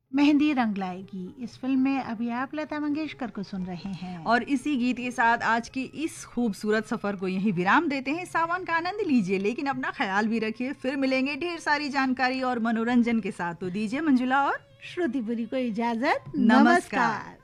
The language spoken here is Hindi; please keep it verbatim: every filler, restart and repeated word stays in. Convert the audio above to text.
मेहंदी रंग लाएगी। इस फिल्म में अभी आप लता मंगेशकर को सुन रहे हैं। और इसी गीत के साथ आज की इस खूबसूरत सफर को यहीं विराम देते हैं। सावन का आनंद लीजिए, लेकिन अपना ख्याल भी रखिए। फिर मिलेंगे ढेर सारी जानकारी और मनोरंजन के साथ। तो दीजिए मंजुला और श्रुति पुरी को इजाजत। नमस्कार। नमस्कार।